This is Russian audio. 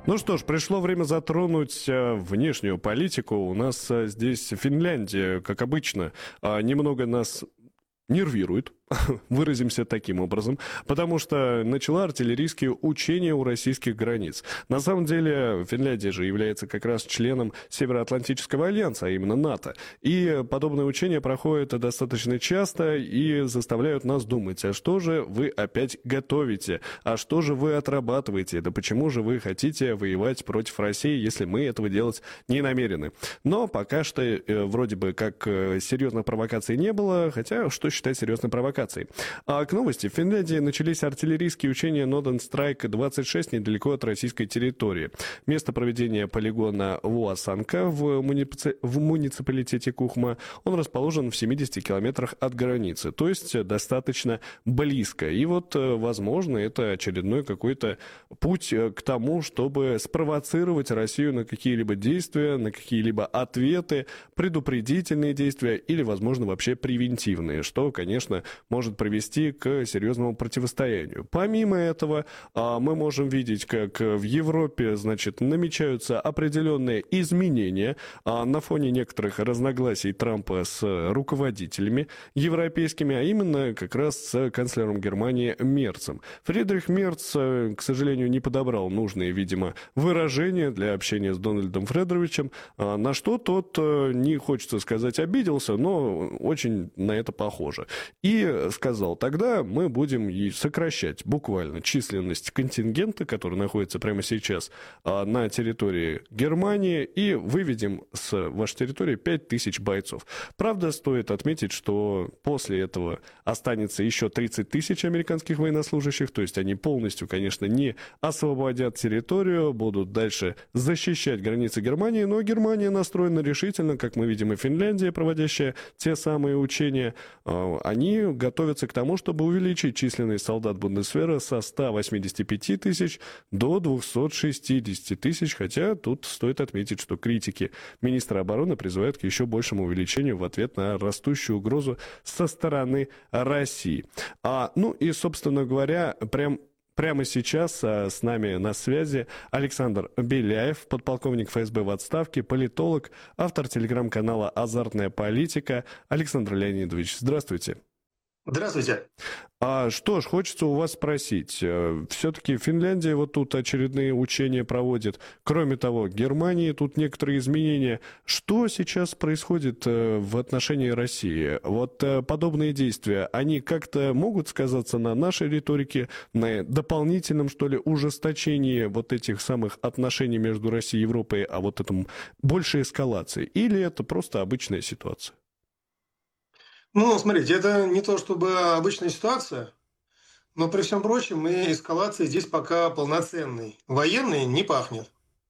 Ну что ж, пришло время затронуть внешнюю политику. У нас здесь Финляндия, как обычно, немного нас нервирует, выразимся таким образом, потому что начала артиллерийские учения у российских границ. На самом деле, Финляндия же является как раз членом Североатлантического альянса, а именно НАТО. И подобные учения проходят достаточно часто и заставляют нас думать, а что же вы опять готовите, а что же вы отрабатываете, да почему же вы хотите воевать против России, если мы этого делать не намерены. Но пока что вроде бы как серьезных провокаций не было, хотя что считать серьезной провокацией? А к новости. В Финляндии начались артиллерийские учения Northern Strike-26 недалеко от российской территории. Место проведения полигона Vuosanka в муниципалитете Кухма. Он расположен в 70 километрах от границы, то есть достаточно близко. И вот, возможно, это очередной какой-то путь к тому, чтобы спровоцировать Россию на какие-либо действия, на какие-либо ответы, предупредительные действия или, возможно, вообще превентивные, что, конечно, может привести к серьезному противостоянию. Помимо этого, мы можем видеть, как в Европе, значит, намечаются определенные изменения на фоне некоторых разногласий Трампа с руководителями европейскими, а именно как раз с канцлером Германии Мерцем. Фридрих Мерц, к сожалению, не подобрал нужные, видимо, выражения для общения с Дональдом Фредеровичем, на что тот, не хочется сказать, обиделся, но очень на это похоже. И сказал, тогда мы будем сокращать буквально численность контингента, который находится прямо сейчас на территории Германии, и выведем с вашей территории 5000 бойцов. Правда, стоит отметить, что после этого останется еще 30 тысяч американских военнослужащих, то есть они полностью, конечно, не освободят территорию, будут дальше защищать границы Германии, но Германия настроена решительно, как мы видим, и Финляндия, проводящая те самые учения, они готовятся к тому, чтобы увеличить численность солдат Бундесвера со 185 тысяч до 260 тысяч, хотя тут стоит отметить, что критики министра обороны призывают к еще большему увеличению в ответ на растущую угрозу со стороны России. Ну и, собственно говоря, Прямо сейчас с нами на связи Александр Беляев, подполковник ФСБ в отставке, политолог, автор телеграм-канала «Азартная политика». Александр Леонидович, здравствуйте. Здравствуйте. Что ж, хочется у вас спросить. Все-таки Финляндия вот тут очередные учения проводит. Кроме того, Германии тут некоторые изменения. Что сейчас происходит в отношении России? Вот подобные действия, они как-то могут сказаться на нашей риторике, на дополнительном, что ли, ужесточении вот этих самых отношений между Россией и Европой, а вот этом большей эскалации? Или это просто обычная ситуация? Ну, смотрите, это не то чтобы обычная ситуация, но при всем прочем и эскалации здесь пока полноценной. Военной не пахнет.